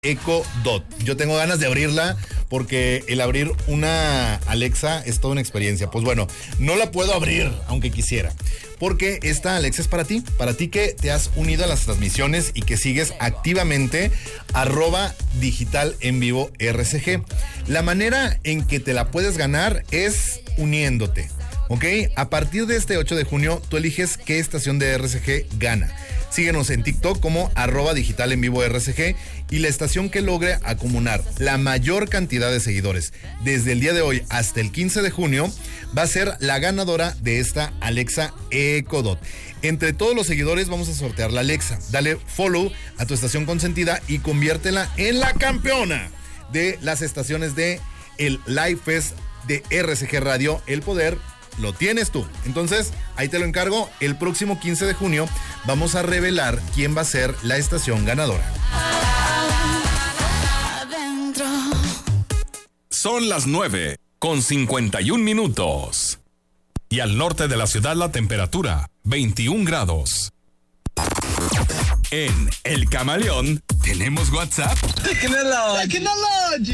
Echo Dot. Yo tengo ganas de abrirla porque el abrir una Alexa es toda una experiencia. Pues bueno, no la puedo abrir aunque quisiera, porque esta Alexa es para ti que te has unido a las transmisiones y que sigues activamente @digital en vivo RCG. La manera en que te la puedes ganar es uniéndote, ¿ok? A partir de este 8 de junio, tú eliges qué estación de RCG gana. Síguenos en TikTok como @digital en vivo RCG y la estación que logre acumular la mayor cantidad de seguidores desde el día de hoy hasta el 15 de junio va a ser la ganadora de esta Alexa Echo Dot. Entre todos los seguidores vamos a sortear la Alexa. Dale follow a tu estación consentida y conviértela en la campeona de las estaciones de el Live Fest de RCG Radio. El poder lo tienes tú. Entonces, ahí te lo encargo. El próximo 15 de junio vamos a revelar quién va a ser la estación ganadora. Son las 9:51. Y al norte de la ciudad la temperatura, 21 grados. En El Camaleón, ¿tenemos WhatsApp? Technology.